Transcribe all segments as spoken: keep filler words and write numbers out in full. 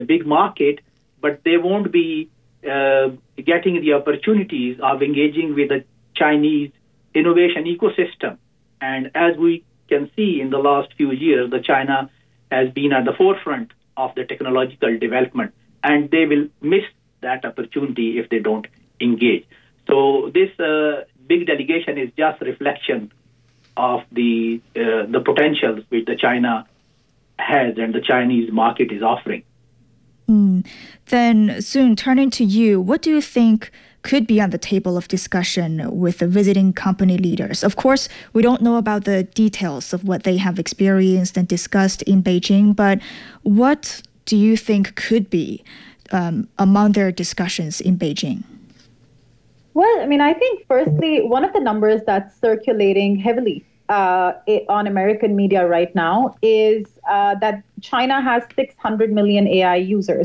big market, but they won't be uh, getting the opportunities of engaging with the Chinese innovation ecosystem. And as we can see in the last few years, the China has been at the forefront of the technological development, and they will miss that opportunity if they don't engage. So this uh, big delegation is just a reflection of the uh, the potentials which the China has and the Chinese market is offering. Mm. Then, Soon, turning to you, what do you think could be on the table of discussion with the visiting company leaders? Of course, we don't know about the details of what they have experienced and discussed in Beijing, but what do you think could be um, among their discussions in Beijing? Well, I mean, I think firstly, one of the numbers that's circulating heavily uh, on American media right now is uh, that China has six hundred million A I users.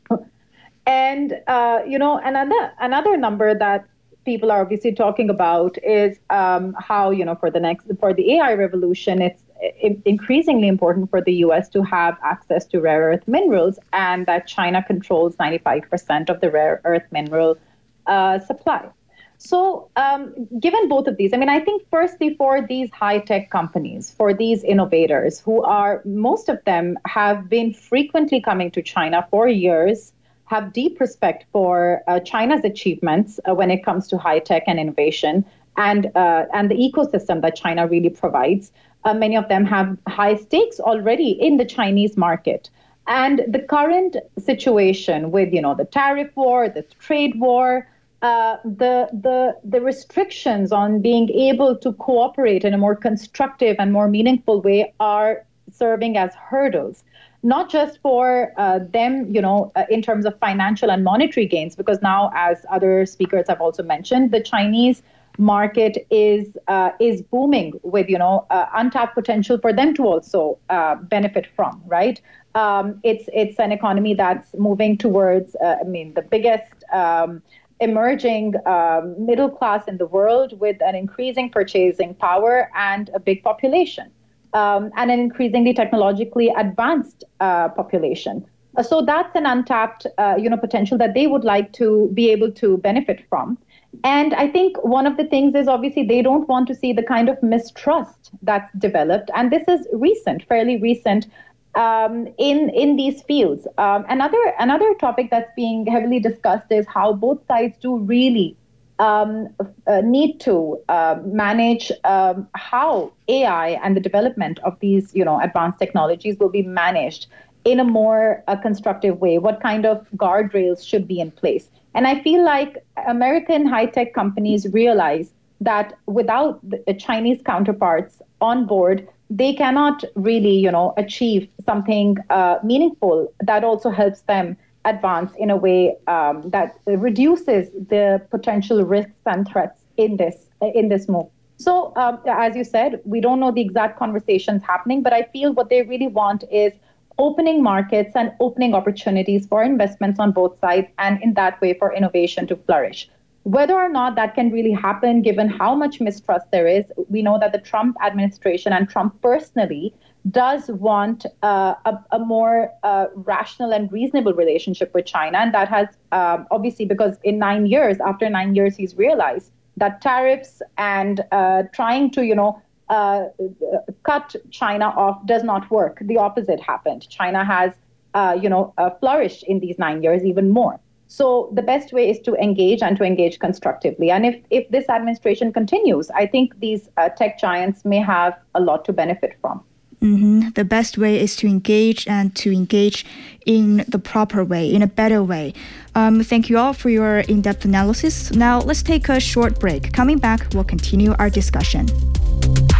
And, uh, you know, another another number that people are obviously talking about is um, how, you know, for the next, for the A I revolution, it's increasingly important for the U S to have access to rare earth minerals, and that China controls ninety-five percent of the rare earth mineral uh, supply. So um, given both of these, I mean, I think firstly for these high-tech companies, for these innovators who are, most of them have been frequently coming to China for years, have deep respect for uh, China's achievements uh, when it comes to high-tech and innovation and, uh, and the ecosystem that China really provides. Uh, many of them have high stakes already in the Chinese market. And the current situation with, you know, the tariff war, the trade war, Uh, the the the restrictions on being able to cooperate in a more constructive and more meaningful way are serving as hurdles, not just for uh, them, you know, uh, in terms of financial and monetary gains, because now, as other speakers have also mentioned, the Chinese market is uh, is booming with, you know, uh, untapped potential for them to also uh, benefit from, right? Um, it's it's an economy that's moving towards, uh, I mean, the biggest um, emerging um, middle class in the world with an increasing purchasing power and a big population, um, and an increasingly technologically advanced uh, population. Uh, so that's an untapped, uh, you know, potential that they would like to be able to benefit from. And I think one of the things is obviously they don't want to see the kind of mistrust that's developed. And this is recent, fairly recent, Um, in in these fields. Um, another another topic that's being heavily discussed is how both sides do really um, uh, need to uh, manage um, how A I and the development of these, you know, advanced technologies will be managed in a more uh, constructive way. What kind of guardrails should be in place? And I feel like American high-tech companies realize that without the Chinese counterparts on board, they cannot really, you know, achieve something uh, meaningful that also helps them advance in a way um, that reduces the potential risks and threats in this in this move. So, um, as you said, we don't know the exact conversations happening, but I feel what they really want is opening markets and opening opportunities for investments on both sides, and in that way for innovation to flourish. Whether or not that can really happen, given how much mistrust there is, we know that the Trump administration and Trump personally does want uh, a, a more uh, rational and reasonable relationship with China. And that has um, obviously, because in nine years, after nine years, he's realized that tariffs and uh, trying to, you know, uh, cut China off does not work. The opposite happened. China has, uh, you know, uh, flourished in these nine years even more. So the best way is to engage and to engage constructively. And if, if this administration continues, I think these uh, tech giants may have a lot to benefit from. Mm-hmm. The best way is to engage and to engage in the proper way, in a better way. Um, thank you all for your in-depth analysis. Now let's take a short break. Coming back, we'll continue our discussion.